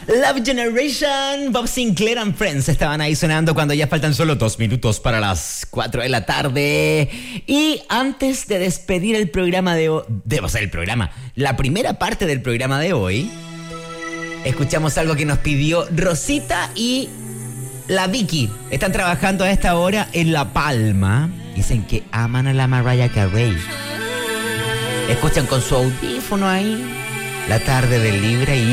Love Generation, Bob Sinclair and Friends estaban ahí sonando cuando ya faltan solo 2 minutos para las 4 de la tarde. Y antes de despedir el programa de hoy, la primera parte del programa de hoy, escuchamos algo que nos pidió Rosita y la Vicky. Están trabajando a esta hora en La Palma. Dicen que aman a la Mariah Carey. Escuchan con su audífono ahí la tarde del Libre y